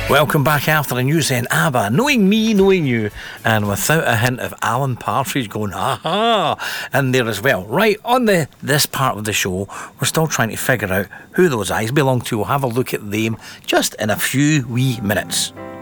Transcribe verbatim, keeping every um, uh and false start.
Welcome back after the news then. ABBA, knowing me, knowing you, and without a hint of Alan Partridge going ha-ha in there as well. Right, on the this part of the show, we're still trying to figure out who those eyes belong to. We'll have a look at them just in a few wee minutes.